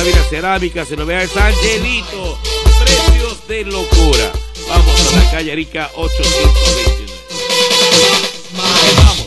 Sávila Cerámica, se lo vea es Angelito. Precios de locura. Vamos a la calle Arica 829. Vamos.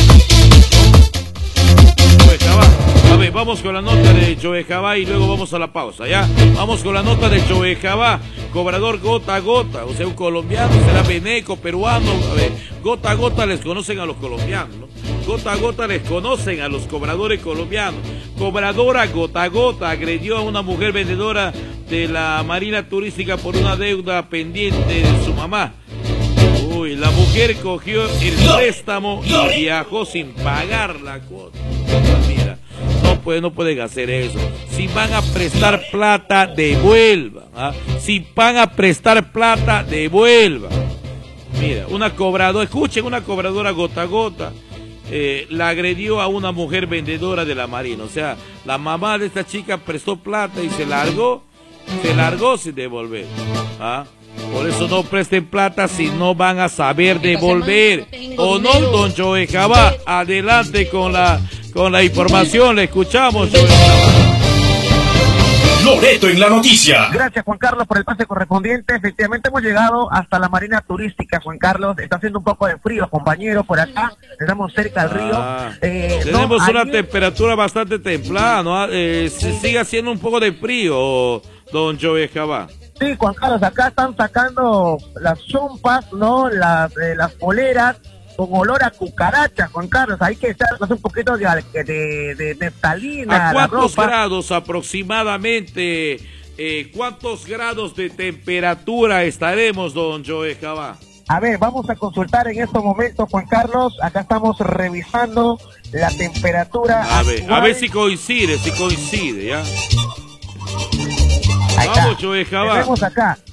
A ver, vamos con la nota de Joe Jabá y luego vamos a la pausa, ¿ya? Vamos con la nota de Joe Jabá, cobrador gota a gota, o sea, un colombiano, será veneco, peruano, a ver, gota a gota les conocen a los colombianos, ¿no? Gota a gota les conocen a los cobradores colombianos. Cobradora gota a gota agredió a una mujer vendedora de la Marina Turística por una deuda pendiente de su mamá. Uy, la mujer cogió el préstamo y viajó sin pagar la cuota. Mira, no pueden hacer eso. Si van a prestar plata, devuelvan. ¿Ah? Si van a prestar plata, devuelvan. Mira, escuchen, una cobradora gota a gota la agredió a una mujer vendedora de la Marina. O sea, la mamá de esta chica prestó plata y se largó sin devolver. ¿Ah? Por eso no presten plata si no van a saber devolver. ¿O no, don Joe Jabá? Adelante con la información, le escuchamos, Joe Jabá. Loreto en la noticia. Gracias, Juan Carlos, por el pase correspondiente. Efectivamente hemos llegado hasta la Marina Turística, Juan Carlos. Está haciendo un poco de frío, compañero, por acá. Estamos cerca del río. Tenemos una temperatura bastante templada, ¿no? Sigue haciendo un poco de frío, don Joe Jabá. Sí, Juan Carlos, acá están sacando las chompas, ¿no? Las poleras con olor a cucaracha, Juan Carlos. Hay que echarnos un poquito de neftalina. ¿A cuántos grados aproximadamente? ¿Cuántos grados de temperatura estaremos, don Joe Jabá? A ver, vamos a consultar en estos momentos, Juan Carlos. Acá estamos revisando la temperatura. A ver si coincide, ¿ya? Acá. Vamos, Joe Jabá. Tenemos acá